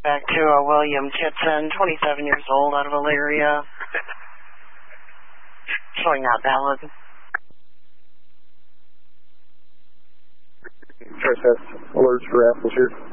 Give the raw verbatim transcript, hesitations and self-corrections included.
Back to uh, William Kitson, twenty-seven years old, out of Elyria. Showing not valid. First test alerts for apples here.